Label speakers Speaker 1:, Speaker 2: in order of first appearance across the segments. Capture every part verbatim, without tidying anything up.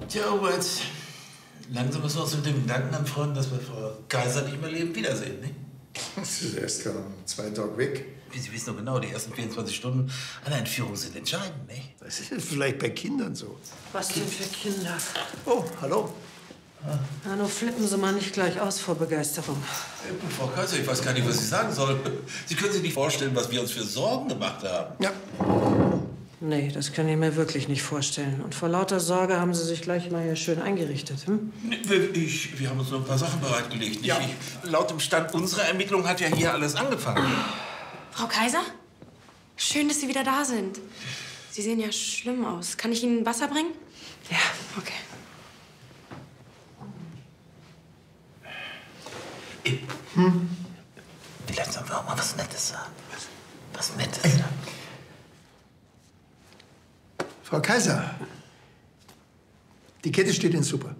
Speaker 1: Tja, Robert, langsam müssen wir uns mit dem Gedanken anfreunden, dass wir Frau Kaiser nicht mehr leben wiedersehen, ne?
Speaker 2: Sie ist erst gerade zwei Tage weg.
Speaker 1: Wie Sie wissen doch genau, die ersten vierundzwanzig Stunden einer Entführung sind entscheidend, ne?
Speaker 2: Das ist vielleicht bei Kindern so.
Speaker 3: Was denn für Kinder?
Speaker 2: Oh, hallo.
Speaker 3: Na, nur flippen Sie mal nicht gleich aus vor Begeisterung.
Speaker 1: Äh, Frau Kaiser, ich weiß gar nicht, was ich sagen soll. Sie können sich nicht vorstellen, was wir uns für Sorgen gemacht haben.
Speaker 2: Ja.
Speaker 3: Nee, das kann ich mir wirklich nicht vorstellen. Und vor lauter Sorge haben Sie sich gleich mal hier schön eingerichtet, hm?
Speaker 1: Ich, wir haben uns nur ein paar Sachen bereitgelegt. Nicht?
Speaker 2: Ja.
Speaker 1: Ich, laut dem Stand unserer Ermittlung hat ja hier alles angefangen.
Speaker 4: Frau Kaiser? Schön, dass Sie wieder da sind. Sie sehen ja schlimm aus. Kann ich Ihnen Wasser bringen?
Speaker 3: Ja.
Speaker 4: Okay.
Speaker 1: Hm? Vielleicht sollen wir auch mal was Nettes sagen. Was Nettes sagen.
Speaker 2: Frau Kaiser, die Kette steht in Super.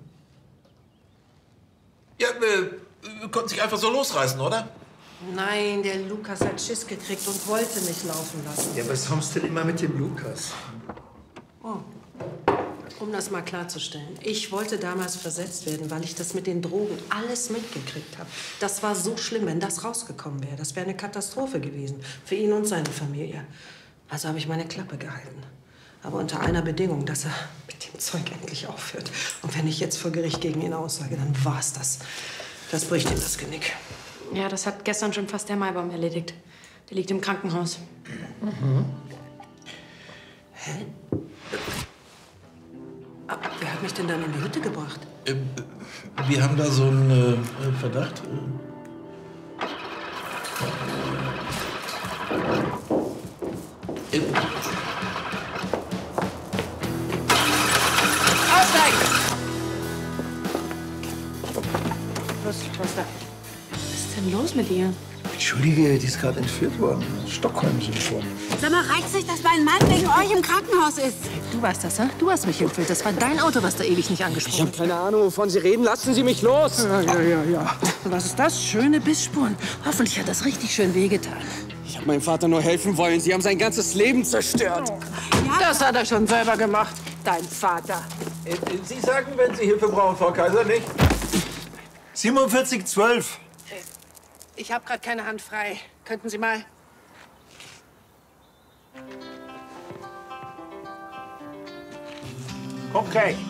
Speaker 1: Ja, äh, konnten sich einfach so losreißen, oder?
Speaker 3: Nein, der Lukas hat Schiss gekriegt und wollte mich laufen lassen.
Speaker 2: Ja, was haben Sie denn immer mit dem Lukas?
Speaker 3: Oh. Um das mal klarzustellen. Ich wollte damals versetzt werden, weil ich das mit den Drogen alles mitgekriegt habe. Das war so schlimm, wenn das rausgekommen wäre. Das wäre eine Katastrophe gewesen. Für ihn und seine Familie. Also habe ich meine Klappe gehalten. Aber unter einer Bedingung, dass er mit dem Zeug endlich aufhört. Und wenn ich jetzt vor Gericht gegen ihn aussage, dann war's das. Das bricht ihm das Genick.
Speaker 4: Ja, das hat gestern schon fast der Maibaum erledigt. Der liegt im Krankenhaus.
Speaker 3: Mhm. Hä? Aber wer hat mich denn dann in die Hütte gebracht?
Speaker 1: Ähm, wir haben da so einen äh, Verdacht. Äh,
Speaker 3: Was, was da?
Speaker 4: Was ist denn los mit ihr?
Speaker 2: Entschuldige, die ist gerade entführt worden. Stockholm-Syndrom.
Speaker 5: Sag mal, reicht sich, dass mein Mann wegen euch im Krankenhaus ist?
Speaker 6: Du warst das, hä? Du hast mich entführt. Das war dein Auto, was da ewig nicht angesprochen
Speaker 7: Ich habe keine Ahnung, wovon Sie reden. Lassen Sie mich los!
Speaker 6: Ja, ja, ja, ja. Was ist das? Schöne Bissspuren. Hoffentlich hat das richtig schön wehgetan.
Speaker 7: Ich habe meinem Vater nur helfen wollen. Sie haben sein ganzes Leben zerstört.
Speaker 3: Ja? Das hat er schon selber gemacht, dein Vater.
Speaker 1: äh, Sie sagen, wenn Sie Hilfe brauchen, Frau Kaiser, nicht?
Speaker 2: siebenundvierzig zwölf.
Speaker 3: Ich habe gerade keine Hand frei. Könnten Sie mal...
Speaker 1: Okay.